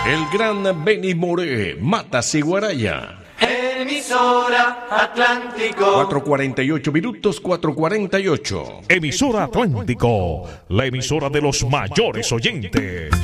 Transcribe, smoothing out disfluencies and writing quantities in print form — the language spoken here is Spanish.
El gran Benny Moré, Matas y Guaraya. Emisora Atlántico. 4:48 minutos, 4:48. Emisora Atlántico, la emisora de los mayores oyentes.